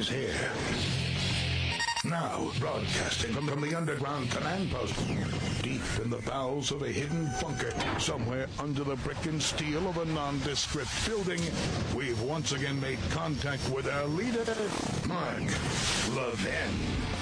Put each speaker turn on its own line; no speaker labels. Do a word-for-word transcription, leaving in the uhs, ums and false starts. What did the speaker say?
is here. Now, broadcasting from, from the underground command post, deep in the bowels of a hidden bunker, somewhere under the brick and steel of a nondescript building, we've once again made contact with our leader, Mark Levin.